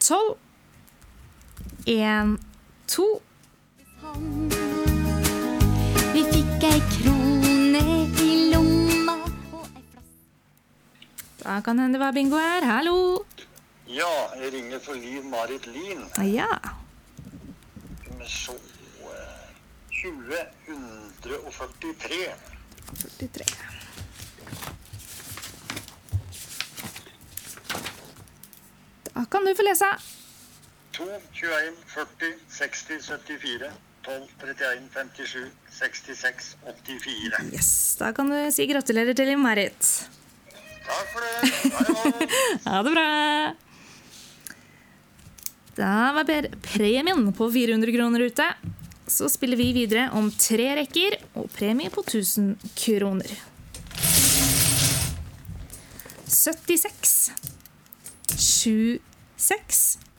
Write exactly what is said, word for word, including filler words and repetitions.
tolv, en, to. Vi fikk ei krone i lomma og ei flaske. Da kan hende det var bingo her. Hallo. Ja, jeg ringer for Liv Marit Lien. Ja. Med så eh, tjue hundre og førtitre. førtitre. Da kan du få lese. to, tjueen, førti, seksti, syttifire, tolv, trettien, femtisju, sekstiseks, åttifire. Yes, da kan du si gratulerer til Liv-Marit. Takk for det. Hei, hei. Ha det bra. Da var per- premien på fire hundre kroner ute. Så spiller vi videre om tre rekker og premie på tusen kroner. syttiseks, tjueseks,